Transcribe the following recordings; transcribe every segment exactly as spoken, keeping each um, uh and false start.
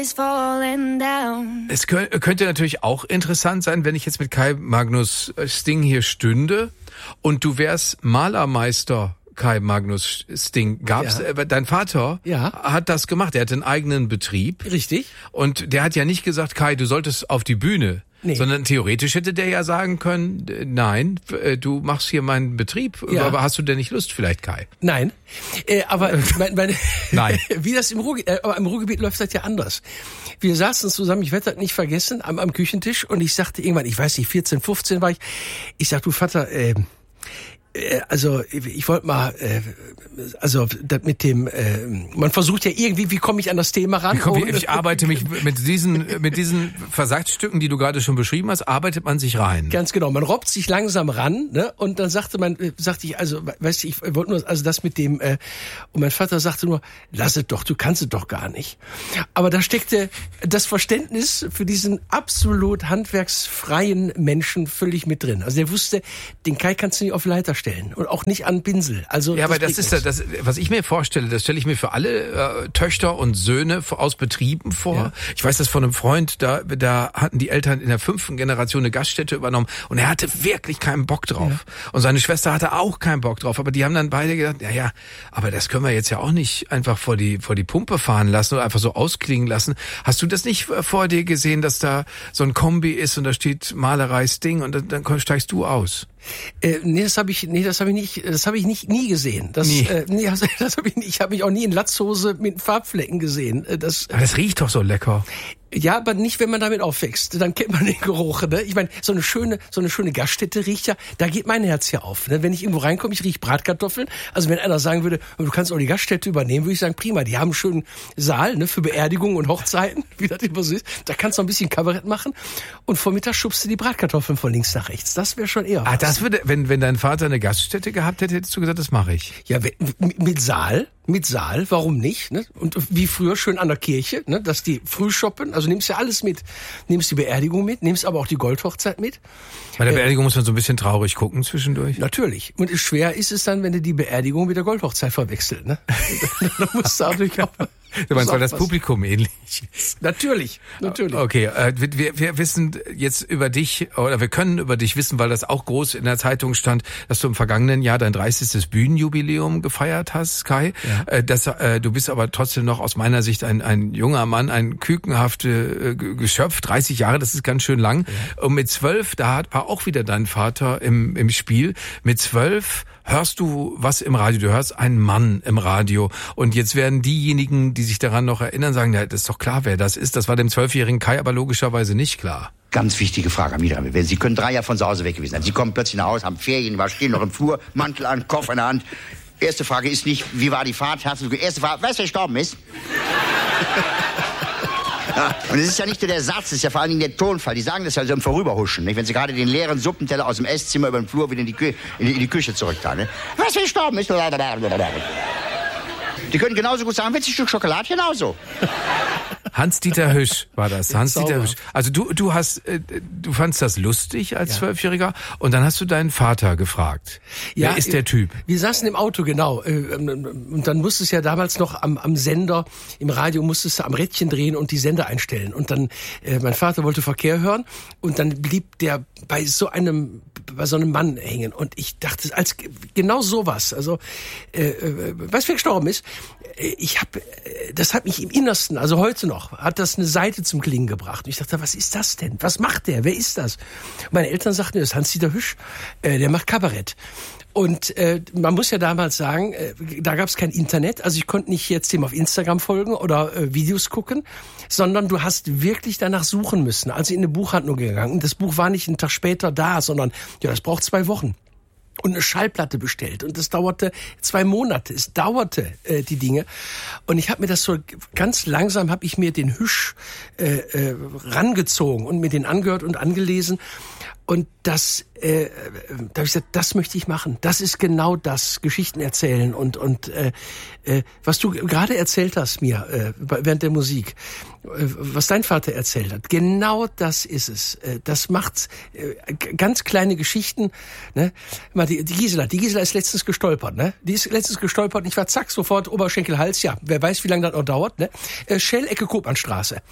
Es könnte natürlich auch interessant sein, wenn ich jetzt mit Kai Magnus Sting hier stünde und du wärst Malermeister Kai Magnus Sting. Gab's, ja. äh, dein Vater ja. hat das gemacht, er hat einen eigenen Betrieb. Richtig. Und der hat ja nicht gesagt, Kai, du solltest auf die Bühne. Nee. Sondern theoretisch hätte der ja sagen können, nein, du machst hier meinen Betrieb, ja. aber hast du denn nicht Lust vielleicht, Kai? Nein, äh, aber mein, mein, nein. wie das im Ruhrgebiet, äh, aber im Ruhrgebiet läuft das ja anders. Wir saßen zusammen, ich werde das nicht vergessen, am, am Küchentisch und ich sagte irgendwann, ich weiß nicht, vierzehn, fünfzehn war ich, ich sag, du Vater, äh, also ich wollte mal, äh, also das mit dem, äh, man versucht ja irgendwie, wie komme ich an das Thema ran? Wie komm, ich, ich arbeite mich mit diesen mit diesen Versatzstücken, die du gerade schon beschrieben hast, arbeitet man sich rein. Ganz genau, man robbt sich langsam ran, ne? Und dann sagte man, äh, sagte ich, also, weißt du, ich wollte nur, also das mit dem, äh, und mein Vater sagte nur, lass es doch, du kannst es doch gar nicht. Aber da steckte das Verständnis für diesen absolut handwerksfreien Menschen völlig mit drin. Also der wusste, den Kai kannst du nicht auf Leiter stellen und auch nicht an Pinsel. Also ja, das aber das ist das, das, was ich mir vorstelle, das stelle ich mir für alle äh, Töchter und Söhne aus Betrieben vor. Ja. Ich weiß das von einem Freund, da da hatten die Eltern in der fünften Generation eine Gaststätte übernommen und er hatte wirklich keinen Bock drauf. Ja. Und seine Schwester hatte auch keinen Bock drauf, aber die haben dann beide gedacht, ja, ja, aber das können wir jetzt ja auch nicht einfach vor die vor die Pumpe fahren lassen oder einfach so ausklingen lassen. Hast du das nicht vor dir gesehen, dass da so ein Kombi ist und da steht Malerei Sting und dann, dann steigst du aus? Äh, nee, das habe ich, nee, das habe ich nicht, das habe ich nicht nie gesehen. Das, nie. Äh, nee, das, das habe ich nicht. Ich habe mich auch nie in Latzhose mit Farbflecken gesehen. Das, aber das riecht doch so lecker. Ja, aber nicht, wenn man damit aufwächst. Dann kennt man den Geruch. Ne? Ich meine, so eine schöne, so eine schöne Gaststätte riecht ja. Da geht mein Herz ja auf. Ne? Wenn ich irgendwo reinkomme, ich rieche Bratkartoffeln. Also wenn einer sagen würde, du kannst auch die Gaststätte übernehmen, würde ich sagen, prima. Die haben einen schönen Saal, ne, für Beerdigungen und Hochzeiten, wie das immer so ist. Da kannst du ein bisschen Kabarett machen und vormittags schubst du die Bratkartoffeln von links nach rechts. Das wäre schon eher. Ah, was. das würde, wenn wenn dein Vater eine Gaststätte gehabt hätte, hättest du gesagt, das mache ich. Ja, mit Saal. Mit Saal, warum nicht? Ne? Und wie früher schön an der Kirche, ne? Dass die früh shoppen, also nimmst ja alles mit. Nimmst die Beerdigung mit, nimmst aber auch die Goldhochzeit mit. Bei der Beerdigung äh, muss man so ein bisschen traurig gucken zwischendurch. Natürlich. Und schwer ist es dann, wenn du die Beerdigung mit der Goldhochzeit verwechselst. Ne? Da musst du natürlich auch... Du meinst, weil das Publikum ähnlich ist? Natürlich, natürlich. Okay, äh, wir, wir wissen jetzt über dich, oder wir können über dich wissen, weil das auch groß in der Zeitung stand, dass du im vergangenen Jahr dein dreißigstes Bühnenjubiläum gefeiert hast, Kai. Ja. Äh, das, äh, du bist aber trotzdem noch aus meiner Sicht ein, ein junger Mann, ein kükenhaftes äh, Geschöpf. dreißig Jahre, das ist ganz schön lang. Ja. Und mit zwölf, da war auch wieder dein Vater im, im Spiel. Mit zwölf hörst du was im Radio? Du hörst einen Mann im Radio. Und jetzt werden diejenigen, die sich daran noch erinnern, sagen, ja, das ist doch klar, wer das ist. Das war dem zwölfjährigen Kai aber logischerweise nicht klar. Ganz wichtige Frage, Amira. Sie können drei Jahre von zu Hause weg gewesen sein. Sie kommen plötzlich nach Hause, haben Ferien, war stehen noch im Flur, Mantel an, Koffer in der Hand. Erste Frage ist nicht, wie war die Fahrt? Erste Frage, weißt du, wer gestorben ist? Ja, und es ist ja nicht nur der Satz, es ist ja vor allen Dingen der Tonfall. Die sagen das ja so im Vorüberhuschen, nicht? Wenn sie gerade den leeren Suppenteller aus dem Esszimmer über den Flur wieder in die, Kü- in die, in die Küche zurücktragen. Ne? Was für gestorben ist? Die können genauso gut sagen, willst du ein Stück Schokolade? Genauso. Hans-Dieter Hüsch war das. Hans-Dieter Hüsch. Also du, du hast, äh, du fandst das lustig als Zwölfjähriger ja. und dann hast du deinen Vater gefragt. Ja, wer ist der Typ? Wir saßen im Auto, genau. Und dann musstest du ja damals noch am, am Sender, im Radio musstest du am Rädchen drehen und die Sender einstellen. Und dann, äh, mein Vater wollte Verkehr hören und dann blieb der bei so einem, bei so einem Mann hängen. Und ich dachte, als genau sowas, also, äh, äh, weißt du, wer gestorben ist? Ich habe, das hat mich im Innersten, also heute noch, hat das eine Seite zum Klingen gebracht. Und ich dachte, was ist das denn? Was macht der? Wer ist das? Meine Eltern sagten, das ist Hans-Dieter Hüsch, äh, der macht Kabarett. Und äh, man muss ja damals sagen, äh, da gab es kein Internet, also ich konnte nicht jetzt dem auf Instagram folgen oder äh, Videos gucken, sondern du hast wirklich danach suchen müssen. Also in eine Buchhandlung gegangen. Und das Buch war nicht einen Tag später da, sondern ja, das braucht zwei Wochen. Und eine Schallplatte bestellt. Und das dauerte zwei Monate. Es dauerte äh, die Dinge. Und ich habe mir das so ganz langsam, habe ich mir den Hüsch äh, äh, rangezogen und mir den angehört und angelesen. Und das, äh, da habe ich gesagt, das möchte ich machen. Das ist genau das, Geschichten erzählen und und äh, äh, was du gerade erzählt hast mir äh, während der Musik, äh, was dein Vater erzählt hat. Genau das ist es. Äh, das macht äh, ganz kleine Geschichten. Ne? Mal die, die Gisela, die Gisela ist letztens gestolpert. Ne? Die ist letztens gestolpert. Und ich war zack sofort Oberschenkel, Hals. Ja, wer weiß, wie lange das noch dauert. Ne? Äh, Schell-Ecke Kopernstraße.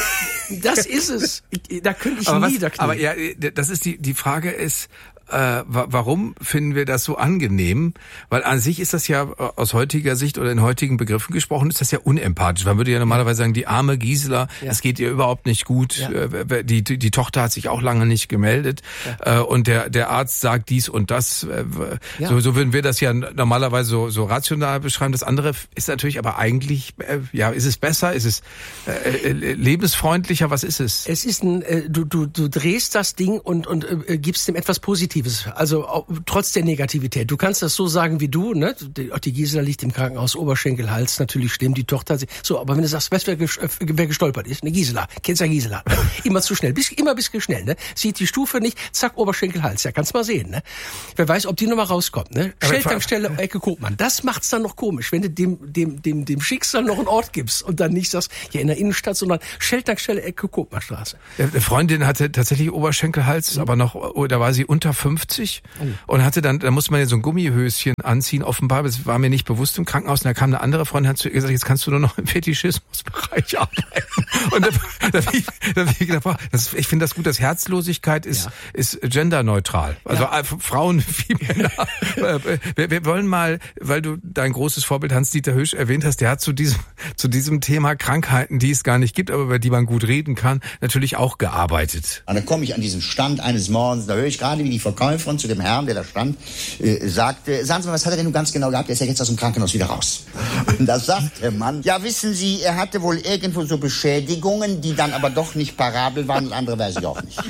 Das ist es. Ich, da könnte ich aber nie was, da knien. Aber ja, das ist die die Frage ist, äh, warum finden wir das so angenehm? Weil an sich ist das ja aus heutiger Sicht oder in heutigen Begriffen gesprochen, ist das ja unempathisch. Man würde ja normalerweise sagen, die arme Gisela, es ja. geht ihr überhaupt nicht gut. Ja. Die, die die Tochter hat sich auch lange nicht gemeldet ja. und der der Arzt sagt dies und das. Ja. So so würden wir das ja normalerweise so so rational beschreiben. Das andere ist natürlich aber eigentlich, ja, ist es besser? Ist es äh, lebensfreundlicher? Was ist es? Es ist ein, äh, du du du drehst das Ding und und äh, gibst dem etwas Positives. Also auch, trotz der Negativität. Du kannst das so sagen wie du, ne? Die, auch die Gisela liegt im Krankenhaus, Oberschenkel, Hals, natürlich schlimm, die Tochter. So, aber wenn du sagst, weißt du, wer, wer gestolpert ist? Eine Gisela. Kennst ja Gisela. Immer zu schnell. Bis, immer bisschen schnell, ne? Sieht die Stufe nicht, zack, Oberschenkel, Hals. Ja, kannst mal sehen, ne? Wer weiß, ob die nochmal rauskommt, ne? Schnelltankstelle, Ecke Kopmann. Das macht's dann noch komisch, wenn du dem, dem, dem, dem Schicksal noch einen Ort gibst und dann nicht sagst, ja, in der Innenstadt, sondern Schnelltankstelle, Ecke Kopmannstraße. Eine Freundin hatte tatsächlich Oberschenkel, Hals, mhm. aber noch, da war sie unter fünfzig oh. und hatte dann, da musste man ja so ein Gummihöschen anziehen, offenbar, das war mir nicht bewusst im Krankenhaus, und da kam eine andere Freundin, hat zu ihr gesagt, jetzt kannst du nur noch im Fetischismusbereich arbeiten. Und da, da, da, da, da ich gedacht, das, ich finde das gut, dass Herzlosigkeit ist, ja. ist genderneutral. Also ja. Frauen wie Männer. wir, wir wollen mal, weil du dein großes Vorbild Hans-Dieter Hösch erwähnt hast, der hat zu diesem, zu diesem Thema Krankheiten, die es gar nicht gibt, aber über die man gut reden kann, natürlich auch gearbeitet. Und dann komme ich an diesen Stand eines Morgens, da höre ich gerade, wie die Verkäuferin zu dem Herrn, der da stand, äh, sagte, sagen Sie mal, was hat er denn nun ganz genau gehabt? Er ist ja jetzt aus dem Krankenhaus wieder raus. Und da sagt der Mann, ja, wissen Sie, er hatte wohl irgendwo so Beschädigungen, die dann aber doch nicht parabel waren, und andere weiß ich auch nicht.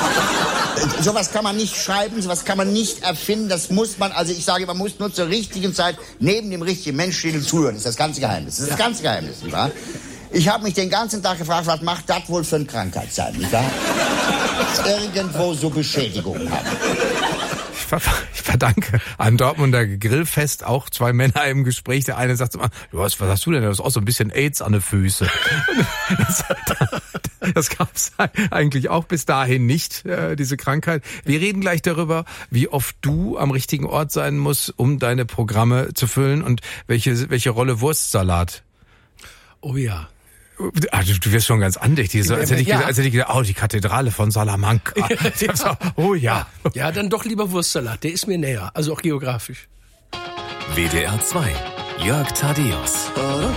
Sowas kann man nicht schreiben, sowas kann man nicht erfinden, das muss man, also ich sage, man muss nur zur richtigen Zeit neben dem richtigen Menschen stehen und zuhören. Das ist das ganze Geheimnis. Das ist das ganze Geheimnis, nicht wahr? Ich habe mich den ganzen Tag gefragt, was macht das wohl für eine Krankheit sein, nicht wahr? Irgendwo so Beschädigungen haben. Ich verdanke einem Dortmunder Grillfest auch zwei Männer im Gespräch. Der eine sagt immer, du hast, was hast du denn? Du hast auch so ein bisschen AIDS an den Füßen. Das, das gab es eigentlich auch bis dahin nicht, diese Krankheit. Wir reden gleich darüber, wie oft du am richtigen Ort sein musst, um deine Programme zu füllen und welche, welche Rolle Wurstsalat. Oh ja. Also, du wirst schon ganz andächtig, so, als hätte ich ja. gedacht, als hätte ich gedacht, oh, die Kathedrale von Salamanca. Ja. So, oh ja. Ja, dann doch lieber Wurstsalat, der ist mir näher, also auch geografisch. W D R zwei, Jörg Thaddeus.